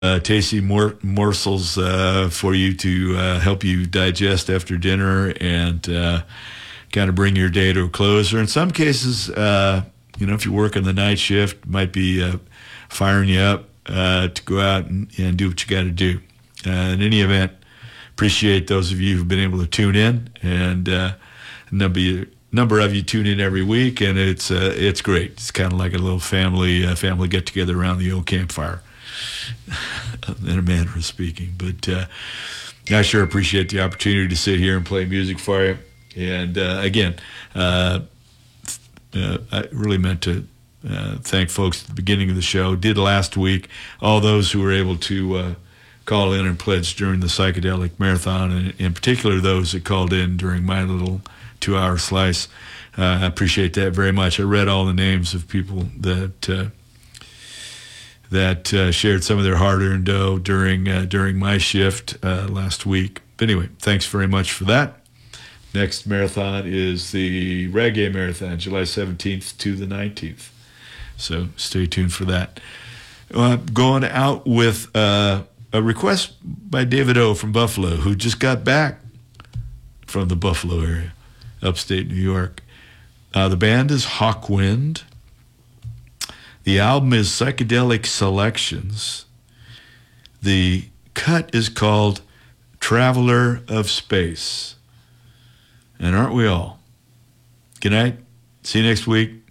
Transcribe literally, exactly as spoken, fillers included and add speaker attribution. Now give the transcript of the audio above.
Speaker 1: uh, tasty mor- morsels uh, for you to uh, help you digest after dinner and uh, kind of bring your day to a close. Or in some cases, uh, you know, if you're working the night shift, might be uh, firing you up uh, to go out and, and do what you got to do. Uh, in any event, appreciate those of you who've been able to tune in, and uh, number number of you tune in every week, and it's uh, it's great. It's kind of like a little family uh, family get together around the old campfire, in a manner of speaking. But uh, I sure appreciate the opportunity to sit here and play music for you. And uh, again, uh, uh, I really meant to uh, thank folks at the beginning of the show. Did last week. All those who were able to uh, call in and pledge during the Psychedelic Marathon, and in particular those that called in during my little two-hour slice. Uh, I appreciate that very much. I read all the names of people that uh, that uh, shared some of their hard-earned dough during uh, during my shift uh, last week. But anyway, thanks very much for that. Next marathon is the Reggae Marathon, July seventeenth to the nineteenth. So stay tuned for that. Uh, going out with uh, a request by David O. from Buffalo, who just got back from the Buffalo area, upstate New York. Uh, the band is Hawkwind. The album is Psychedelic Selections. The cut is called Traveler of Space. And aren't we all? Good night. See you next week.